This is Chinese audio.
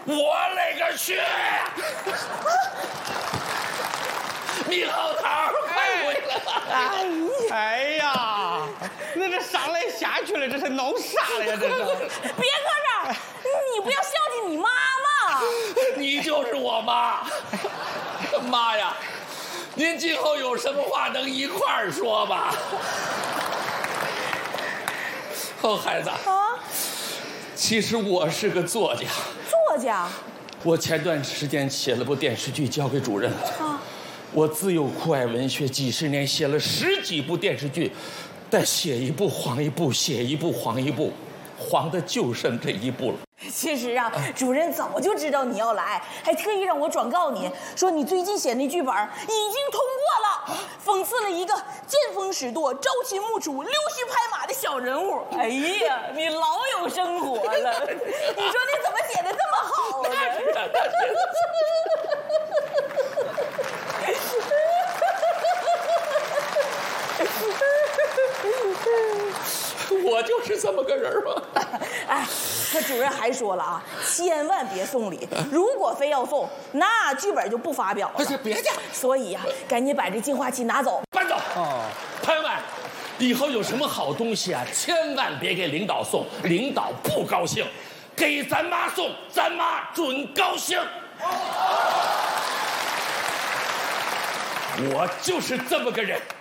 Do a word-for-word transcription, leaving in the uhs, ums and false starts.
我勒个去！猕猴桃，快回来吧！ 哎哎呀，那这上来下去了，这是弄啥了呀？这是！ 别搁这儿，你不要孝敬你妈妈。 你就是我妈，妈呀！您今后有什么话能一块儿说吧？哦，孩子啊，其实我是个作家。 作家？ 我前段时间写了部电视剧交给主任了。啊。我自幼酷爱文学，几十年写了十几部电视剧，但写一部黄一部，写一部黄一部，黄的就剩这一部了。 其实啊，主任早就知道你要来，还特意让我转告你说你最近写那剧本已经通过了，讽刺了一个见风使舵、朝秦暮楚、溜须拍马的小人物。哎呀，你老有生活了！你说你怎么写的这么好啊？ 那是那是。我就是这么个人嘛。 哎，可主任还说了啊，千万别送礼，如果非要送，那剧本就不发表了。 别介。 所以呀、啊，赶紧把这净化器拿走， 搬走。哦，朋友们，以后有什么好东西啊，千万别给领导送，领导不高兴。给咱妈送，咱妈准高兴。我就是这么个人。